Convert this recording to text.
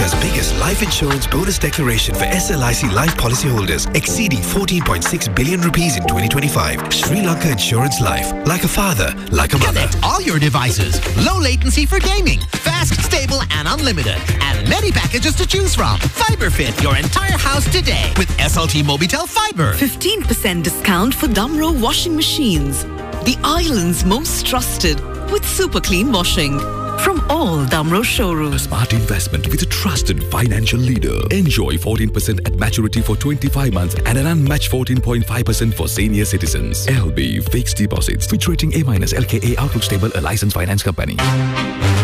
Lanka's biggest life insurance bonus declaration for SLIC life policyholders, exceeding 14.6 billion rupees in 2025. Sri Lanka Insurance Life. Like a father, like a mother. Connect all your devices. Low latency for gaming. Fast, stable, and unlimited. And many packages to choose from. FiberFit your entire house today with SLT Mobitel Fiber. 15% discount for Damro washing machines. The island's most trusted with super clean washing. From all Damro showrooms. A smart investment with a trusted financial leader. Enjoy 14% at maturity for 25 months and an unmatched 14.5% for senior citizens. LB Fixed Deposits. Which rating A- LKA Outlook Stable, a licensed finance company.